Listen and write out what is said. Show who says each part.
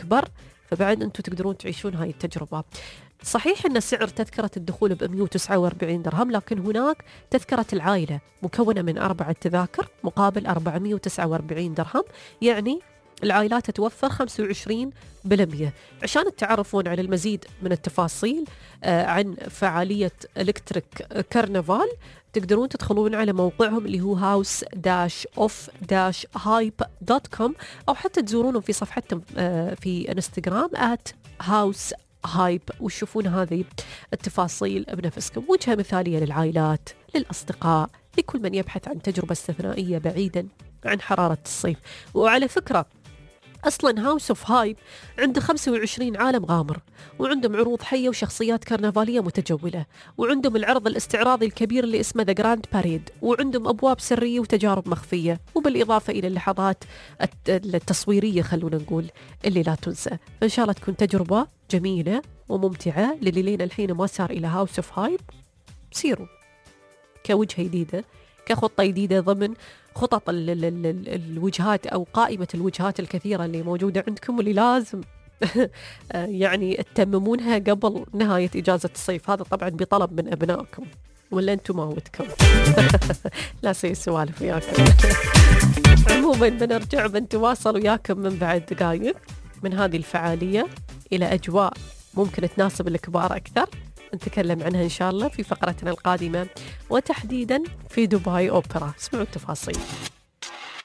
Speaker 1: أكبر، فبعد أنتم تقدرون تعيشون هاي التجربة. صحيح أن سعر تذكرة الدخول ب149 درهم، لكن هناك تذكرة العائلة مكونة من 4 تذاكر مقابل 449 درهم، يعني العائلات تتوفر 25%. عشان تعرفون على المزيد من التفاصيل عن فعالية إلكتريك كرنفال، تقدرون تدخلون على موقعهم اللي هو house-of-hype.com، أو حتى تزورونهم في صفحتهم في انستغرام @househype، وتشوفون هذه التفاصيل بنفسكم. وجهة مثالية للعائلات، للأصدقاء، لكل من يبحث عن تجربة استثنائية بعيدا عن حرارة الصيف. وعلى فكرة أصلا هاوس أوف هايب عنده 25 عالم غامر، وعندهم عروض حية وشخصيات كرنفالية متجولة، وعندهم العرض الاستعراضي الكبير اللي اسمه ذا جراند باريد، وعندهم أبواب سرية وتجارب مخفية، وبالإضافة إلى اللحظات التصويرية خلونا نقول اللي لا تنسى. فإن شاء الله تكون تجربة جميلة وممتعة للي لين الحين ما صار إلى هاوس أوف هايب. سيروا كوجهة جديدة، كخطة جديدة ضمن خطط الوجهات أو قائمة الوجهات الكثيرة اللي موجودة عندكم، واللي لازم يعني تتممونها قبل نهاية إجازة الصيف. هذا طبعا بطلب من أبنائكم، ولا أنتم ما ودكم؟ لا سوالف وياكم. عموما بنرجع بنتواصل وياكم من بعد دقائق من هذه الفعالية إلى أجواء ممكن تناسب الكبار أكثر، نتكلم عنها إن شاء الله في فقرتنا القادمة، وتحديدا في دبي أوبرا. اسمعوا التفاصيل.